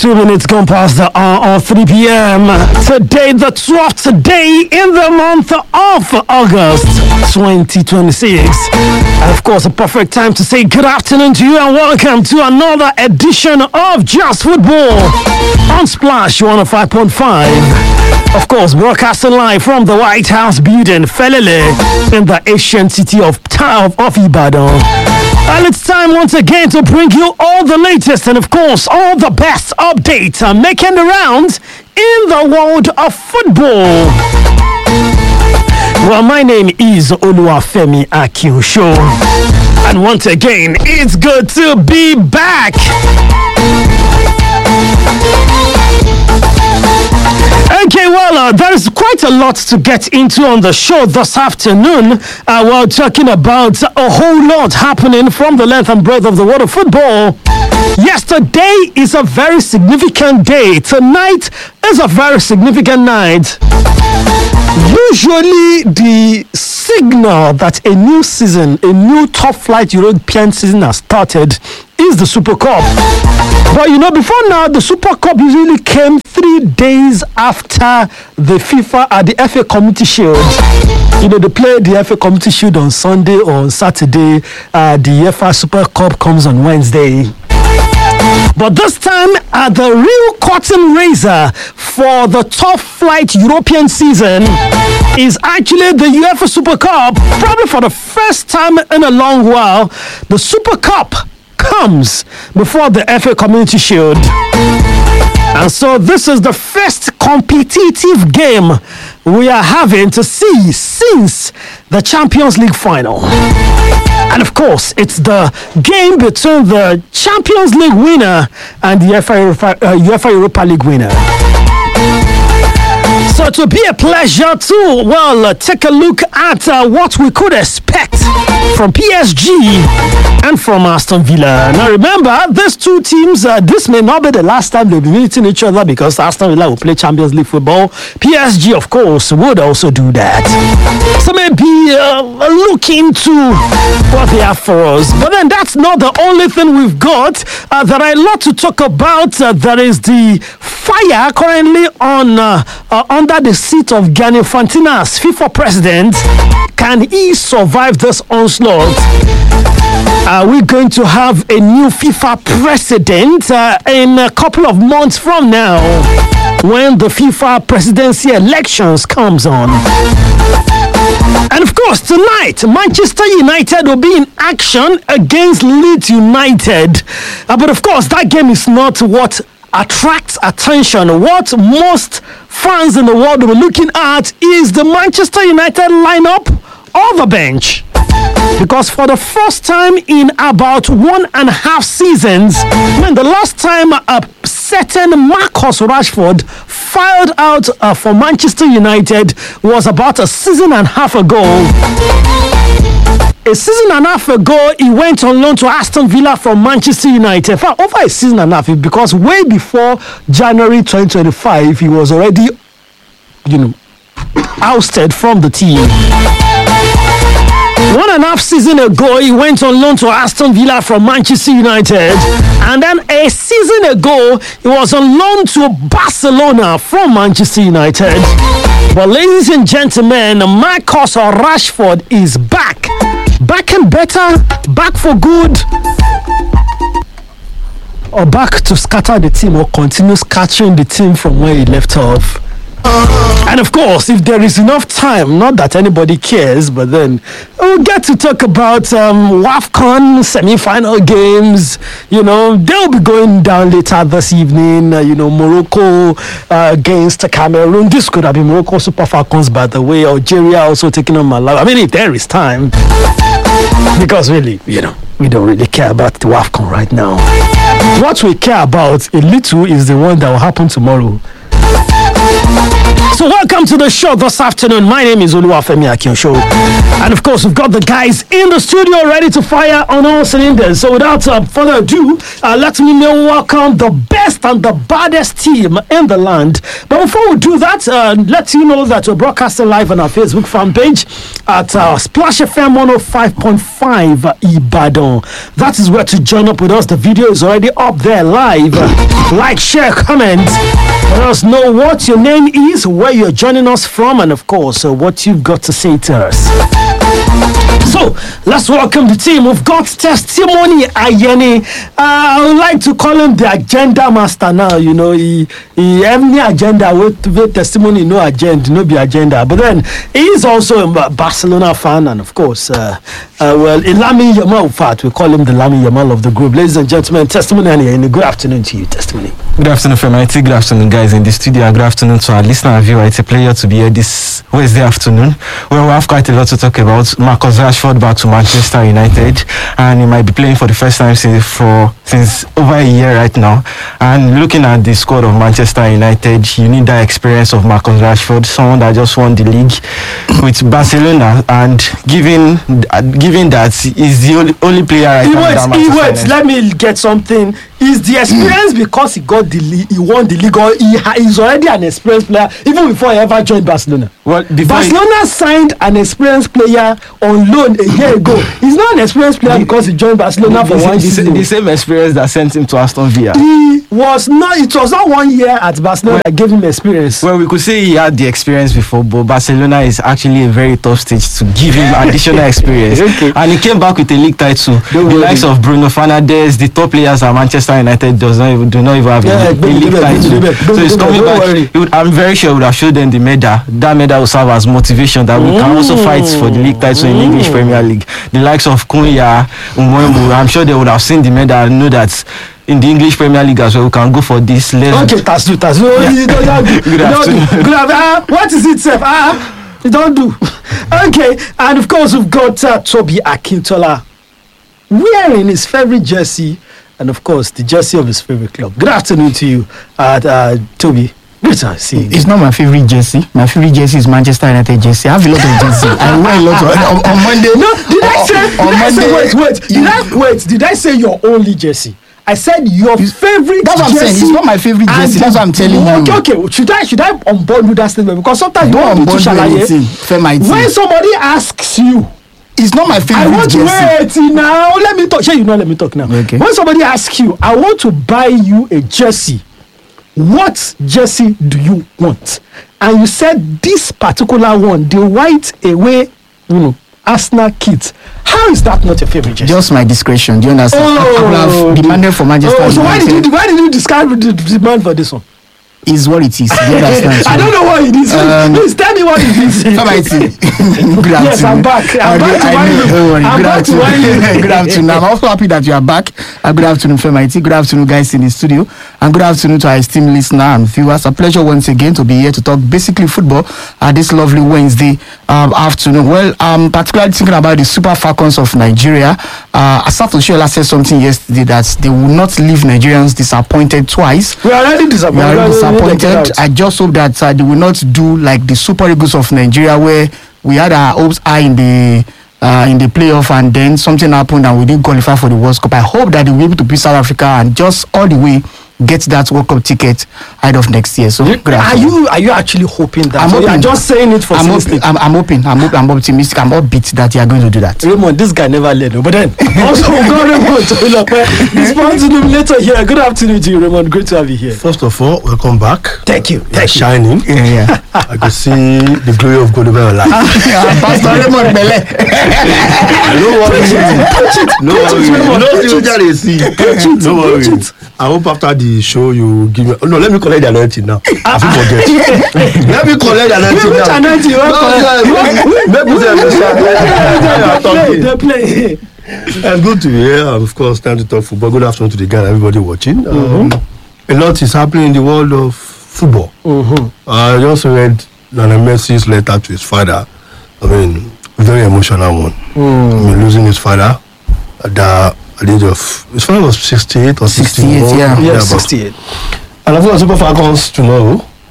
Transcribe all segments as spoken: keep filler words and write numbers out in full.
Two minutes gone past the hour of three p.m. Today, the twelfth day in the month of August twenty twenty-six. And of course, a perfect time to say good afternoon to you and welcome to another edition of Just Football on Splash one oh five point five. Of course, broadcasting live from the White House building, Felele, in the ancient city of, of, of Ibadan. And it's time once again to bring you all the latest and, of course, all the best updates uh, making the rounds in the world of football. Well, my name is Oluwafemi Akiosho. And once again, it's good to be back. Okay, well, uh, there's quite a lot to get into on the show this afternoon. Uh, we're talking about a whole lot happening from the length and breadth of the world of football. Yesterday is a very significant day. Tonight is a very significant night. Usually, the signal that a new season, a new top flight European season has started is the Super Cup. But you know, before now, the Super Cup usually came three days after the FIFA at the F A Community Shield. You know, they play the F A Community Shield on Sunday or on Saturday. Uh, the UEFA Super Cup comes on Wednesday. But this time, uh, the real curtain raiser for the top flight European season is actually the UEFA Super Cup. Probably for the first time in a long while, the Super Cup comes before the F A Community Shield. And so this is the first competitive game we are having to see since the Champions League final. And of course, it's the game between the Champions League winner and the UEFA Europa, uh, UEFA Europa League winner. So to be a pleasure to, well, uh, take a look at uh, what we could expect from P S G and from Aston Villa. Now remember, these two teams, uh, this may not be the last time they'll be meeting each other because Aston Villa will play Champions League football. P S G, of course, would also do that. So maybe uh, look into what they have for us. But then that's not the only thing we've got. Uh, there are a lot to talk about. Uh, there is the fire currently on uh, uh, under the seat of Gianni Infantino as FIFA president. Can he survive this onslaught? Are we going to have a new FIFA president uh, in a couple of months from now when the FIFA presidency elections comes on? And of course, tonight, Manchester United will be in action against Leeds United. Uh, but of course, that game is not what attracts attention. What most fans in the world will be looking at is the Manchester United lineup or the bench. Because for the first time in about one and a half seasons, when the last time a certain Marcus Rashford filed out uh, for Manchester United was about a season and a half ago. A season and a half ago, he went on loan to Aston Villa from Manchester United. For over a season and a half, because way before January twenty twenty-five, he was already, you know, ousted from the team. One and a half season ago, he went on loan to Aston Villa from Manchester United. And then a season ago, he was on loan to Barcelona from Manchester United. But ladies and gentlemen, Marcus Rashford is back. Back and better, back for good. Or back to scatter the team or continue scattering the team from where he left off. And of course, if there is enough time, not that anybody cares, but then we'll get to talk about um, WAFCON semi-final games. You know, they'll be going down later this evening. Uh, you know, Morocco uh, against Cameroon. This could have been Morocco Super Falcons, by the way. Algeria also taking on Malawi. I mean, if there is time. Because really, you know, we don't really care about the WAFCON right now. What we care about a little is the one that will happen tomorrow. So welcome to the show this afternoon. My name is Oluwafemi Akinsho. And of course, we've got the guys in the studio ready to fire on all cylinders. So without uh, further ado, uh, let me know welcome the best and the baddest team in the land. But before we do that, uh, let you know that we're broadcasting live on our Facebook fan page at uh, Splash F M one oh five point five Ibadan. That is where to join up with us. The video is already up there live. Like, share, comment. Let us know what your name is, where you're joining us from, and of course, uh, what you've got to say to us. So, let's welcome the team. We've got Testimony Ayeni. Uh, I would like to call him the agenda master now. You know, he, he any agenda with, with Testimony, no agenda, no be agenda. But then, he's also a Barcelona fan, and of course, uh, uh, well, Lami Yamal, in fact, we call him the Lami Yamal of the group. Ladies and gentlemen, Testimony Ayeni, good afternoon to you, Testimony. Good afternoon, Femi. Good afternoon, guys in the studio. Good afternoon to our listener and viewer. It's a pleasure to be here this Wednesday afternoon. Well, we have quite a lot to talk about. Marcus Rashford back to Manchester United, and he might be playing for the first time since for since over a year right now. And looking at the squad of Manchester United, you need that experience of Marcus Rashford, someone that just won the league with Barcelona, and given given that he's the only, only player right he now. Wait, that he Manchester wait. Let me get something. Is the experience because he got the league, he won the league, or he ha- he's already an experienced player even before he ever joined Barcelona? Well, Barcelona he... signed an experienced player on loan a year ago. He's not an experienced player the, because he joined Barcelona the, for one the, season. The same experience that sent him to Aston Villa. He was not. It was not one year at Barcelona well, that gave him experience. Well, we could say he had the experience before, but Barcelona is actually a very tough stage to give him additional experience. Okay. And he came back with a league title. Don't the worry. Likes of Bruno Fernandes, the top players at Manchester United does not even, do not even have yeah, a, a league title. So he's coming back. Would, I'm very sure he would have showed them the medal. That medal will serve as motivation that we mm. can also fight for the league title mm. in the English Premier League. The likes of Kunya, Umwemu, I'm sure they would have seen the medal and know that in the English Premier League as well, we can go for this level. Okay, Tasu, Tasu. Good afternoon. Good afternoon. What is it, Seth? Ah, you don't do. Okay, and of course, we've got uh, Toby Akintola wearing his favorite jersey, and of course, the jersey of his favorite club. Good afternoon to you, uh, uh, Toby. Good to see you. It's not my favorite jersey. My favorite jersey is Manchester United jersey. I have a lot of jersey. I wear a lot of on, on Monday. No, did I say? On, did on I Monday, say? Wait, wait. Did I wait? Did I say your only jersey? I said your favorite. That's what I'm saying. It's not my favorite jersey. That's what I'm telling okay, you. Okay, okay. Should I should I unboard with that statement? Because sometimes you don't want to shalaye. When somebody asks you, it's not my favorite. I want jersey. to wait now. Let me talk. Sure, you know. Let me talk now. Okay. When somebody asks you, I want to buy you a jersey. What jersey do you want? And you said this particular one, the white away, you know, Arsenal kit. How is that not your favorite jersey? Just my discretion. Do you understand? Oh, I have demanded for Manchester. Oh, so why did you why did you describe the demand for this one? Is what it is. Do you understand? I don't know what it is. Um, Please tell me what it is. Good afternoon. Yes, I'm back. I'm back to wine you. I'm back to wine you. Good afternoon. I'm also happy that you are back. Uh, good afternoon, Femi. Good afternoon, guys in the studio. And good afternoon to our esteemed listener and viewers. A pleasure once again to be here to talk basically football uh, this lovely Wednesday um, afternoon. Well, I'm particularly thinking about the Super Falcons of Nigeria. Uh, Asaf Oshoala said something yesterday that they will not leave Nigerians disappointed twice. We are already disappointed. We are already disappointed. Disappointed. I just hope that uh, they will not do like the Super Eagles of Nigeria, where we had our hopes high in the uh, in the playoff and then something happened and we didn't qualify for the World Cup. I hope that they will be able to beat South Africa and just all the way get that World Cup ticket ahead of next year. So are you are you actually hoping that? I'm so hoping, you're just saying it for I'm, op- I'm, I'm hoping. I'm, op- I'm optimistic. I'm upbeat that you are going to do that. Raymond, this guy never led, but then also got Raymond to him later here. Good afternoon to you, Raymond. Great to have you here. First of all, welcome back. Thank you. You're Thank shining. You. Yeah, yeah. I can see the glory of God over your life. Pastor Raymond Bele. No worry. No worry. No worry. I hope after the show you give me. Oh, no, let me collect the anointing now. I forget. Let me collect the anointing Which now. anointing? No, play. It's good to be here. Of course, time to talk football. Good afternoon to the guys, everybody watching. Mm-hmm. Um, a lot is happening in the world of football. Mm-hmm. I just read Lionel Messi's letter to his father. I mean, very emotional one. Mm. I mean, losing his father at the, at the age of, his father was sixty-eight or sixty-eight. Yeah, yeah, sixty-eight. And I've got Super Falcons tomorrow.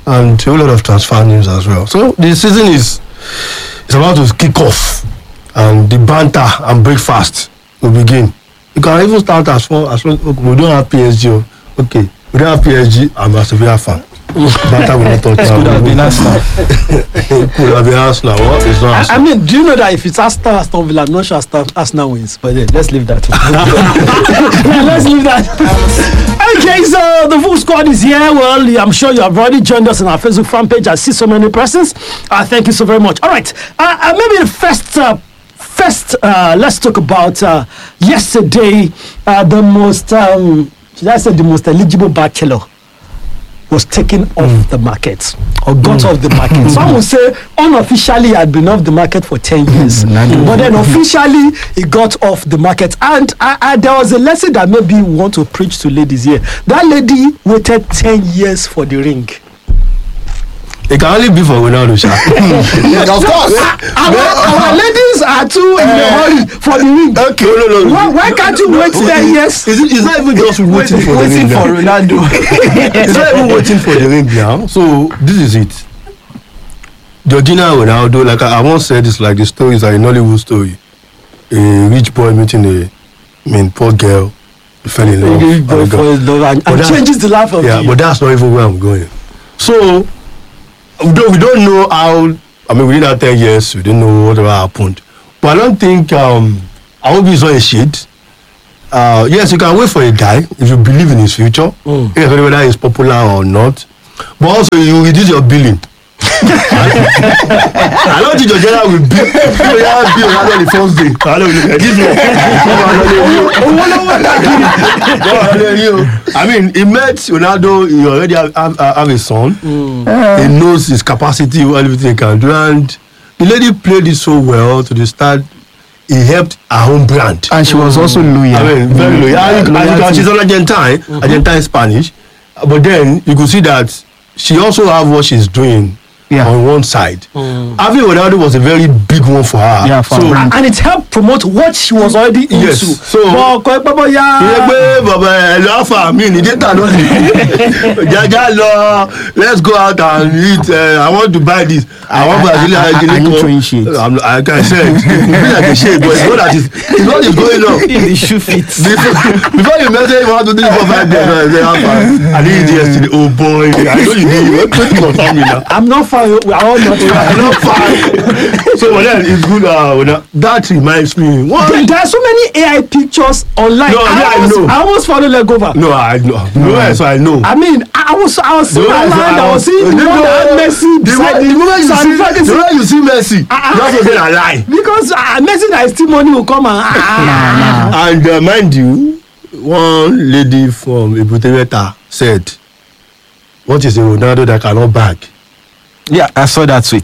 and a whole lot of transfer news as well. So the season is is about to kick off, and the banter and breakfast will begin. You can even start as far as well. Okay, we don't have P S G. Okay, we don't have P S G. I'm a Sevilla fan. Banter will not touch. Could have been Arsenal. Could have been Arsenal. What? It's not I, I Arsenal. mean, do you know that if it's Aston Aston Villa, I'm not sure Aston, Arsenal wins. But then, let's leave that. Let's leave that. Okay, so the full squad is here. Well, I'm sure you have already joined us on our Facebook fan page. I see so many persons. Uh, thank you so very much. All right, uh, uh, maybe the first. Uh, First, uh, let's talk about uh, yesterday. Uh, the most, um, should I say, the most eligible bachelor was taken off mm. the market or got mm. off the market. Some will say unofficially he had been off the market for ten years, but then officially he got off the market. And uh, uh, there was a lesson that maybe we want to preach to ladies here. That lady waited ten years for the ring. It can only be for Ronaldo, Sha. Of course. Our, our ladies are too in a hurry for the ring. Okay, no, no, no. Why, why can't you wait ten years? Is it, it's not even just waiting for the Waiting ring. for now. Ronaldo. It's not even waiting for the ring now. So this is it. Georgina Ronaldo, like I, I once said, it's like the story is like a Nollywood story. A rich boy meeting a, I mean, poor girl, he fell in love. Big boy and for his love and, But and that- changes the life of Yeah, the but that's not even where I'm going. So we don't, we don't know how. I mean, within that ten years, we didn't know whatever happened. But I don't think. Um, I hope he's not a shade. Uh, yes, you can wait for a guy if you believe in his future, Mm. irrespective whether he's popular or not. But also, you reduce your billing. I don't think your general will bill. You have bill rather than the first day. I don't look at this one. I mean, he met Ronaldo. He already have, have, have a son. Mm. He knows his capacity, everything he can do, and the lady played it so well to the start. He helped her own brand. And she was also loyal. I mean, very loyal. And you- and you can- Loyalty. she's an Argentine, Mm-hmm. Argentine Spanish. But then you could see that she also have what she's doing Yeah. on one side. Having Ronaldo was a very big one for her. Yeah, for so, her. and it helped promote what she was already into. Yes, so- But kò pẹ́ bóyá. ìyẹn pé bàbá ẹ lọ fà mí ní data lónìí jaja lọ let's go out and eat uh, I want to buy this I want I- Brazilian I- I- I need throwing shades. I'm like I said it could be like a shade but it's not that it's it's not it's going on. The shoe fits. before, before you message one two three four five days I say how far I did it yesterday oh boy I know you did you want to confirm me now. I'm not fine. We are all not I'm fine. not fine. So but then it's good uh, when, uh, that reminds me There, one. there are so many A I pictures online. No, I, yeah, I almost, know. I almost follow Legova. No, I know. No, no, so I know. I mean, I was I was seeing The one online. I was seeing the the one that had Messi the beside one- the moment you San see Francisco. the moment you see Messi, Ah, ah. you have to say a lie. Because uh, Messi that is still money will come and ah, And uh, mind you, one lady from Ibutemeta said, "What is a Ronaldo that cannot bag?" Yeah, I saw that tweet.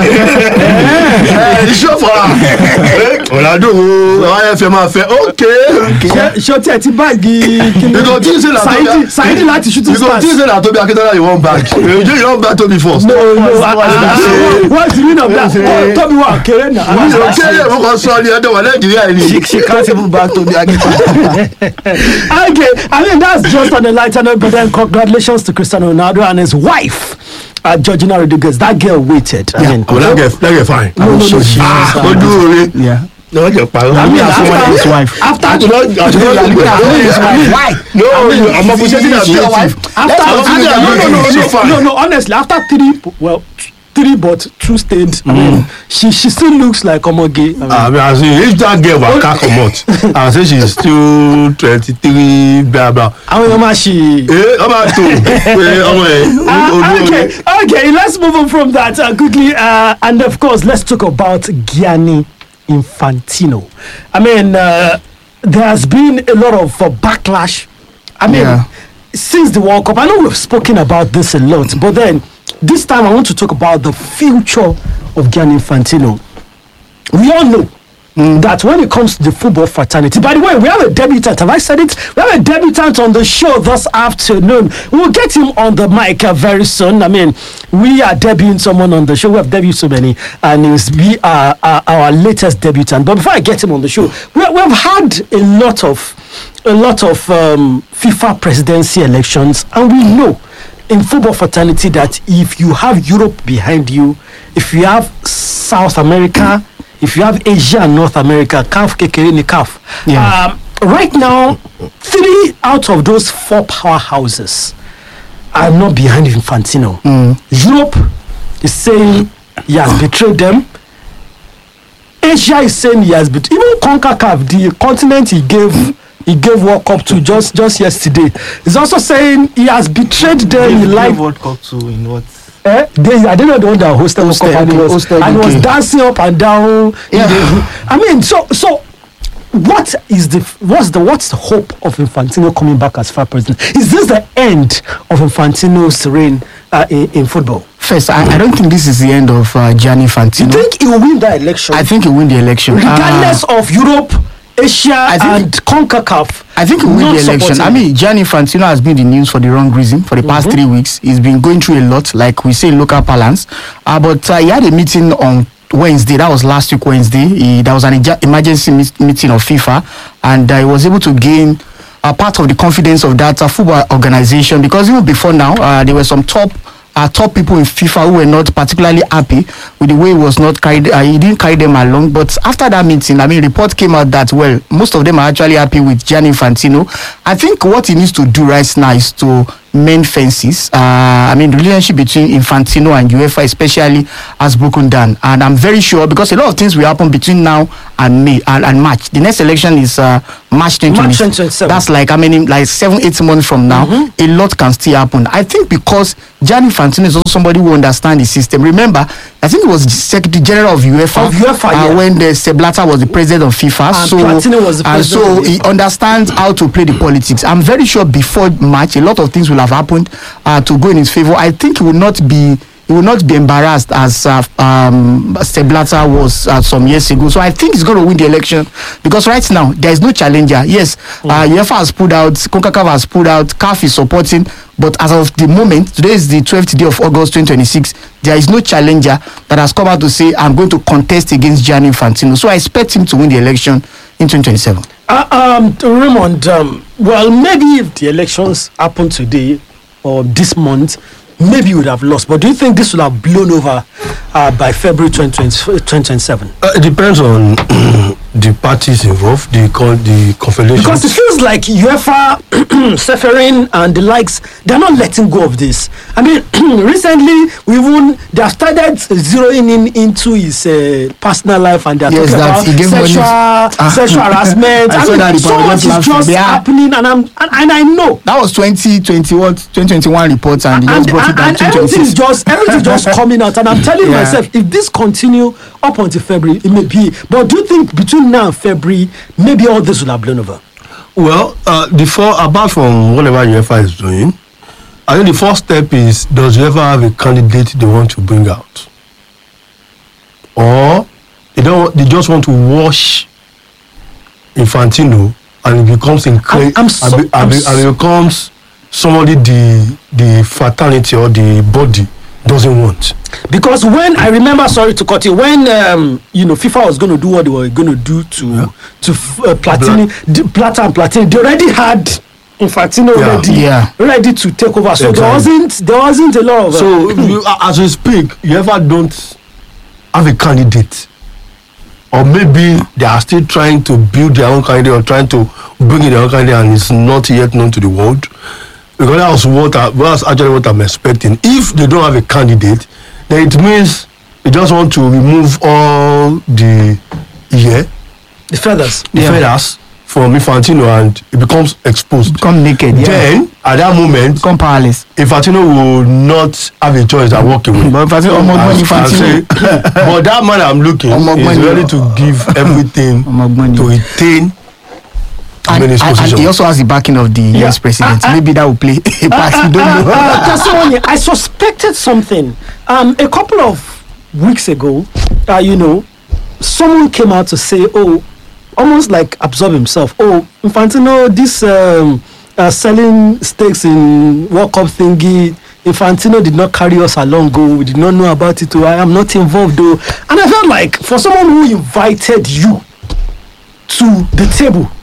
It's sure for her. Ronaldo, I F M fẹ́ okay. ṣé o tiẹ̀ ti báàgì kí You go think say na Saidi Tobi Saidi láti shooting You go stars. think say na Tobi Akintola you wan bag. You wan bag Tobi first. No, no, ah, ah, what's the meaning of that? Oh, Tobi wa kéré na. Ṣé ẹ mú kan sọ ni ẹjọ́ wà Nàìjíríà yìí she, ni? she can't even back to the Okay, I mean that's just on a lighter note, but then congratulations to Cristiano Ronaldo and his wife, uh, Georgina Rodriguez. That girl waited. I mean, Oh, that girl, that girl fine. no, no, no, she Ah, is, ó uh, dúró re. Yeah. No, you're parọ́. I mean, Yeah, someone after, else's wife. after, I do not, I do not Look at her, his wife. Why? No, no, I'm appreciating her Is she your beauty. wife? after, Let's after consider no, no, her no, beauty. no, She's fine. no, no, honestly, after three, well, three but two stayed. I mean, she she still looks like Omoge. I mean, I mean, I say, if that girl waka comot, I say she's still twenty-three, blah blah. àwọn èèyàn máa ṣe. Eh, ọba tó, pé ọmọ ẹ̀, Uh, olú okay, okay, let's move on from that uh, quickly. Uh, and of course, let's talk about Gianni Infantino. I mean, uh, there has been a lot of uh, backlash. I mean, Yeah. since the World Cup, I know we've spoken about this a lot, but then this time I want to talk about the future of Gianni Infantino. We all know that when it comes to the football fraternity, by the way, we have a debutant. Have I said it? We have a debutant on the show this afternoon. We'll get him on the mic uh, very soon. I mean, we are debuting someone on the show. We have debuted so many, and he will be uh, uh, our latest debutant. But before I get him on the show, we, we have had a lot of a lot of um, FIFA presidency elections, and we know in football fraternity that if you have Europe behind you, if you have South America, if you have Asia and North America, C A F, Kekere, ni C A F. Yeah. Um, right now, three out of those four powerhouses are not behind Infantino. Mm. Europe is saying he has betrayed them. Asia is saying he has betrayed. Even CONCACAF, the continent he gave he gave World Cup to just just yesterday, is also saying he has betrayed them. He lied. World Cup too in what? Eh? They, I don't know the one that hosted World Hosted, Cup and he okay, was, hosted and he was U K. dancing up and down. Yeah. I mean, so so what is the what's the what's the hope of Infantino coming back as FIFA president? Is this the end of Infantino's reign uh, in, in football? First, I, I don't think this is the end of uh, Gianni You Infantino. think he will win that election, I think he will win the election. regardless Uh, of Europe, Asia, I think- and CONCACAF? I think he will win not the election. supporting I him? mean, Gianni Infantino has been in the news for the wrong reason for the past three weeks. He's been going through a lot, like we say in local parlance. Uh, but uh, he had a meeting on Wednesday. That was last week Wednesday. He, there was an eja- emergency meet- meeting of FIFA, and uh, he was able to gain a part of the confidence of that uh, football organization, because even before now, uh, there were some top uh, top people in FIFA who were not particularly happy with the way he was not carried. Uh, he didn't carry them along. But after that meeting, I mean, report came out that, well, most of them are actually happy with Gianni Infantino. I think what he needs to do right now is to mend fences. Uh, I mean, the relationship between Infantino and UEFA especially has broken down. And I'm very sure, because a lot of things will happen between now and May and, and March. The next election is uh, March twenty twenty. March twenty twenty-seven. That's like, I mean, like seven, eight months from now. A lot can still happen. I think because Gianni Infantino is also somebody who understands the system. Remember, I think it was the Secretary General of UEFA, Of UEFA, uh, yeah. when the Sepp Blatter was the president of FIFA. And so, Platini was the and president so of he FIFA. understands how to play the politics. I'm very sure before March, a lot of things will have happened uh, to go in his favor. I think he will not be he will not be embarrassed as uh, um, Sepp Blatter was uh, some years ago. So I think he's going to win the election, because right now there is no challenger. Yes, uh, UEFA has pulled out, CONCACAF has pulled out, C A F is supporting, but as of the moment, today is the twelfth day of August twenty twenty-six, there is no challenger that has come out to say, I'm going to contest against Gianni Infantino. So I expect him to win the election in twenty twenty-seven. Uh, um, Raymond, um, well, maybe if the elections happen today or this month, maybe you would have lost. But do you think this will have blown over uh, by February twenty twenty-seven? Uh, it depends on the parties involved, the con- the confederation. Because it feels like UEFA, Seferin, and the likes, they're not letting go of this. I mean, recently, we even they have started zeroing in into his uh, personal life, and they're Yes, talking that about he gave money- sexual, Ah. sexual harassment. I I, saw mean, that so report, much just is last just week. Yeah. happening, and I'm and, and I know. That was twenty twenty-one, twenty twenty-one reports, and he just And, brought it and, down and to everything's twenty twenty-six. just everything's just coming out, and I'm telling Yeah. myself, if this continue up until February, it may be. But do you think between now and February, maybe all this will have blown over? Well, uh, the four, apart from whatever UEFA is doing, I think the first step is, does UEFA have a candidate they want to bring out, or they don't? They just want to wash Infantino, and it becomes incre- I'm- I'm so- and, be- I'm and, be- so- and it becomes somebody the the fraternity or the body doesn't want. Because when I remember, sorry to cut you, when um, you know FIFA was going to do what they were going to do to Yeah. to uh, Platini, the Plata and Platini, they already had Infantino Yeah. ready, Yeah. ready to take over. So there Exactly. wasn't there wasn't a lot of uh, So you, as we speak, UEFA don't have a candidate, or maybe they are still trying to build their own candidate or trying to bring in their own candidate, and it's not yet known to the world. Because that was what I, that's actually what I'm expecting. If they don't have a candidate, then it means they just want to remove all the yeah the feathers. the Yeah. feathers from Infantino, and it becomes exposed. Become naked, yeah. Then at that moment, Become powerless. Infantino will not have a choice than walk away. But Infantino, Omogbon And- Infantino. and say, but that man I'm looking Omogbon is you- ready to give everything Omogbon to you. retain And, his and, and position. he also has the backing of the U S president. I- I- Maybe that will play a part. You don't know. Uh, Testimony, I suspected something. Um, a couple of weeks ago, uh, you know, someone came out to say, oh, almost like absorb himself. Oh, Infantino, this um, uh, selling stakes in World Cup thingy, Infantino did not carry us along. Go, we did not know about it. Oh, I am not involved, though. And I felt like for someone who invited you to the table,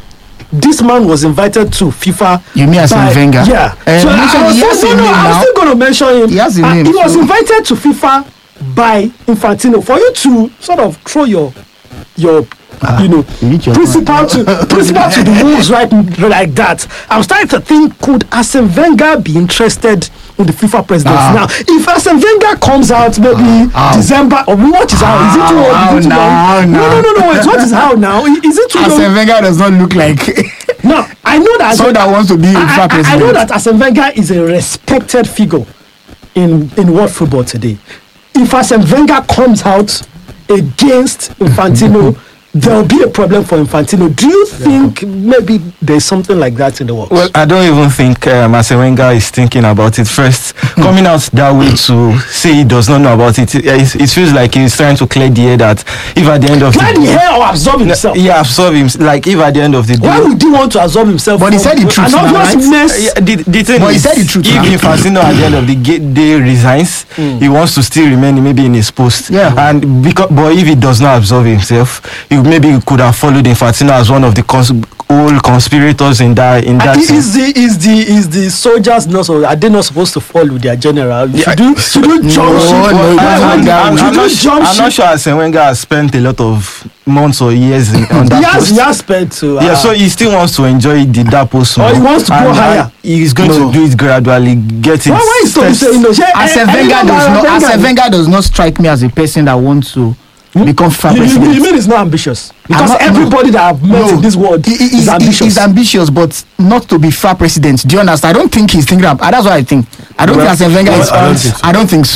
this man was invited to FIFA. You mean Arsene by- Wenger? Yeah. Uh, so mention- I was he has still, a no, no, name I'm now. still going to mention him. He has a Uh, name, He was so- invited to FIFA by Infantino for you to sort of throw your your you know you need your principal to principal to the wolves right like that. I'm starting to think, could Arsene Wenger be interested in the FIFA presidency Ah. now? If Arsene Wenger comes out maybe Ah. December or what is how? Is it too old? How Is it too now? young? No, no, no, no. Wait, what is how now? Is it too Arsene young? Wenger does not look like No, I know that. someone that wants to be a I, FIFA I, I president. know that Arsene Wenger is a respected figure in in world football today. If Arsene Wenger comes out against Infantino, there will be a problem for Infantino. Do you think maybe there's something like that in the works? Well, I don't even think um, Arsene Wenger is thinking about it first. Coming out that way to say he does not know about it, it, it, it feels like he's trying to clear the air that if at the end of Clear the the day, hair or absorb himself? yeah, absorb him. Like if at the end of the day, Why would he want to absorb himself? But he from said the truth an now, obvious right? mess? Yeah, the, the thing But he is, said the truth if now. Infantino at the end of the ga- day resigns, he wants to still remain maybe in his post. Yeah. And because, but if he does not absorb himself, he maybe he could have followed Infantino as one of the cons- all conspirators in that in that. Uh, sense. is the is the is the soldiers not so, are they not supposed to follow their general? Should you should you jump No, ship? no, it Uh, doesn't uh, go I'm, should I'm you not, jump I'm not ship? sure Arsene Wenger has spent a lot of months or years in, on that He has, post. he has spent to. Uh, Yeah, so he still wants to enjoy the, that post more. Or he wants to go And, uh, higher. He's going No. to do it gradually, get it. why why is so steps- so you know? shey, Arsene eh, Wenger anyone does that- not Wenger- Arsene Wenger does not strike me as a person that wants to become FIFA You, you, president. you mean he's not ambitious? Because not- everybody no. that I've met No. in this world He- he- is he's, ambitious. He's ambitious, but not to be FIFA president. Do you understand? I don't think he's thinking. Of, that's what I think. I don't Well, think Arsene Wenger well, is. I don't think so. I don't think so.